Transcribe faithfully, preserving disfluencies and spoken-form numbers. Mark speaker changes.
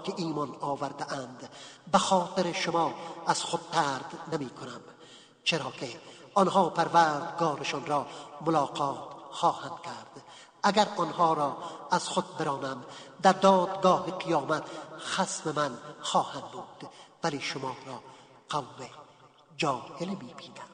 Speaker 1: که ایمان آورده اند به خاطر شما از خود طرد نمی کنم، چرا که آنها پروردگارشان را ملاقات خواهند کرد. اگر آنها را از خود برانم در دادگاه قیامت خصم من خواهند بود، ولی شما را قوم جاهل می بینم.